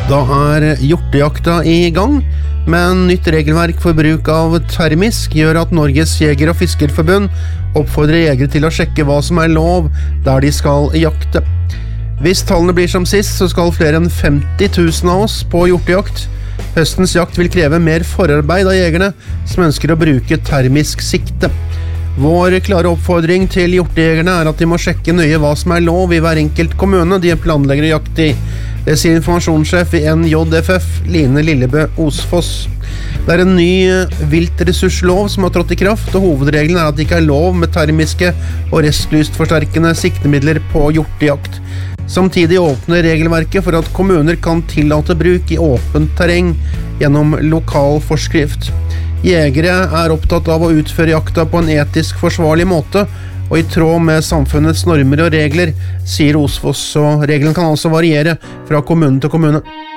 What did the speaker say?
Da hjortejakta I gang, men nytt regelverk for bruk av termisk gjør at Norges Jeger- og Fiskerforbund oppfordrer jegere til å sjekke hva som lov der de skal jakte. Hvis tallene blir som sist, så skal flere enn 50 000 av oss på hjortejakt. Høstens jakt vil kreve mer forarbeid av jegerne som ønsker å bruke termisk sikte. Vår klare oppfordring til hjortejegerne at de må sjekke nøye hva som lov I hver enkelt kommune de planlegger å jakte I. Det sier informasjonssjef I NJFF, Line Lillebø Osfoss. Det en ny viltressurslov som har trådt I kraft, og hovedregelen at det ikke lov med termiske og restlystforsterkende siktemidler på hjortejakt. Samtidig åpner regelverket for at kommuner kan tillate bruk I åpent terreng gjennom lokal forskrift. Jegere opptatt av å utføre jakta på en etisk forsvarlig måte, og I tråd med samfunnets normer og regler, sier Osfoss, og reglene kan altså variere fra kommune til kommune.